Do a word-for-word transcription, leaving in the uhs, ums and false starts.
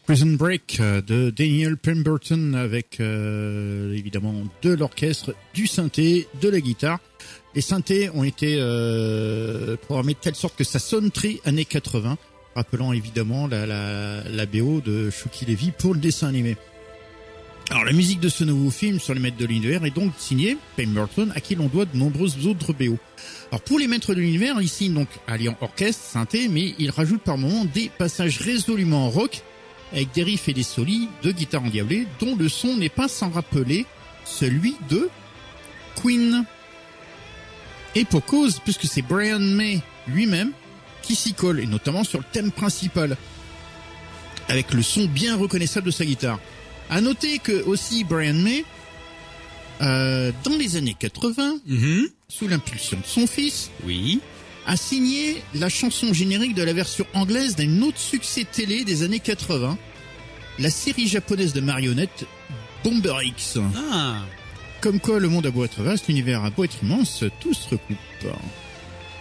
Prison Break de Daniel Pemberton avec euh, évidemment de l'orchestre, du synthé, de la guitare. Les synthés ont été euh, programmés de telle sorte que ça sonne très années quatre-vingts, rappelant évidemment la, la, la B O de Chucky Levy pour le dessin animé. Alors la musique de ce nouveau film sur les maîtres de l'univers est donc signée Pemberton, à qui l'on doit de nombreuses autres B O. Alors pour les maîtres de l'univers, il signe donc alliant orchestre, synthé, mais il rajoute par moments des passages résolument rock, avec des riffs et des solis de guitare endiablée, dont le son n'est pas sans rappeler celui de Queen. Et pour cause, puisque c'est Brian May lui-même qui s'y colle, et notamment sur le thème principal, avec le son bien reconnaissable de sa guitare. À noter que aussi Brian May, euh, dans les années quatre-vingts, mm-hmm. sous l'impulsion de son fils, oui, a signé la chanson générique de la version anglaise d'un autre succès télé des années quatre-vingts, la série japonaise de marionnettes Bomber X. Ah. Comme quoi le monde a beau être vaste, l'univers a beau être immense, tout se recoupe.